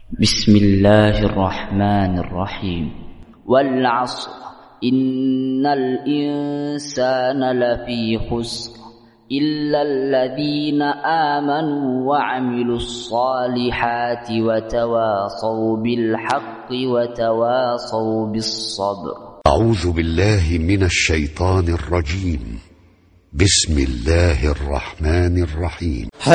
بسم الله الرحمن الرحيم. والعصر إن الإنسان لفي خسر إلا الذين آمنوا وعملوا الصالحات وتواصوا بالحق وتواصوا بالصبر. أعوذ بالله من الشيطان الرجيم. بسم الله الرحمن الرحيم.